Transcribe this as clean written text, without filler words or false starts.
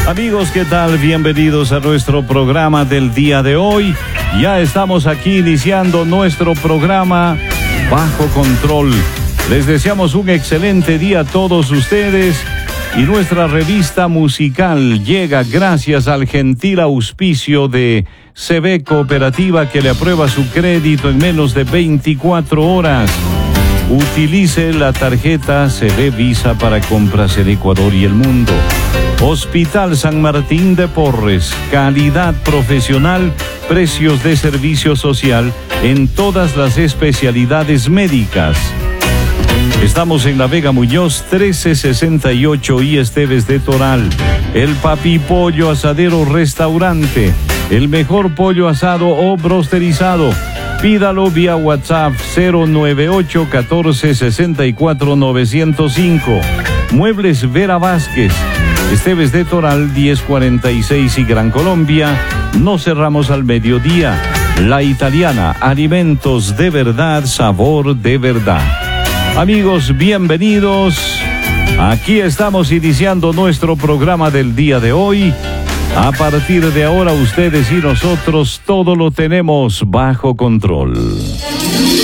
Amigos, ¿qué tal? Bienvenidos a nuestro programa del día de hoy. Ya estamos aquí iniciando nuestro programa Bajo Control. Les deseamos un excelente día a todos ustedes y nuestra revista musical llega gracias al gentil auspicio de CB Cooperativa, que le aprueba su crédito en menos de 24 horas. Utilice la tarjeta CB Visa para compras en Ecuador y el mundo. Hospital San Martín de Porres, calidad profesional, precios de servicio social en todas las especialidades médicas. Estamos en La Vega Muñoz 1368 y Esteves de Toral. El Papi Pollo Asadero Restaurante, el mejor pollo asado o brosterizado. Pídalo vía WhatsApp 098 14 64 905. Muebles Vera Vázquez, Esteves de Toral 1046 y Gran Colombia. No cerramos al mediodía. La Italiana, alimentos de verdad, sabor de verdad. Amigos, bienvenidos. Aquí estamos iniciando nuestro programa del día de hoy. A partir de ahora, ustedes y nosotros todo lo tenemos bajo control.